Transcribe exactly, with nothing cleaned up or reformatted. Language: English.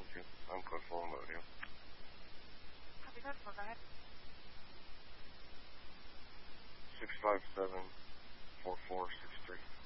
two. I'm code full on audio. Copy code four, go ahead. six five seven, four four six three.